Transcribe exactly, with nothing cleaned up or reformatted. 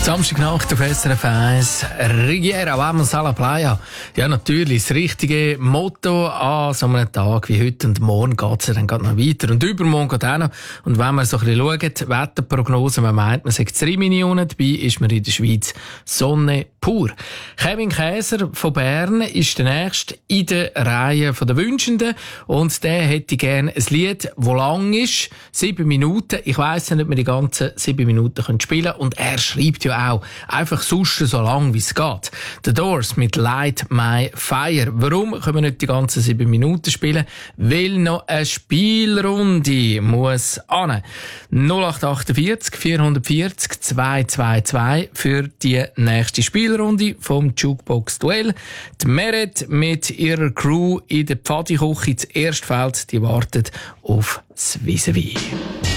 Samstagnacht auf S R F eins. Riviera, vamos a la playa. Ja, natürlich. Das richtige Motto an so einem Tag wie heute. Und morgen geht's ja dann gerade noch weiter. Und übermorgen geht auch noch. Und wenn man so ein bisschen schaut, Wetterprognose, man meint, man sagt drei Millionen, dabei ist man in der Schweiz Sonne pur. Kevin Käser von Bern ist der Nächste in der Reihe der Wünschenden. Und der hätte gerne ein Lied, das lang ist. Sieben Minuten. Ich weiss nicht, ob wir die ganzen sieben Minuten spielen können. Und er schreibt ja auch einfach sonst so lang, wie es geht. The Doors mit Light My Fire. Warum können wir nicht die ganzen sieben Minuten spielen? Weil noch eine Spielrunde muss an. null acht achtundvierzig vierhundertvierzig zweihundertzweiundzwanzig für die nächste Spielrunde vom Jukebox Duell. Die Meret mit ihrer Crew in der Pfadiküche, das Erstfeld, die wartet auf das Vis-à-vis.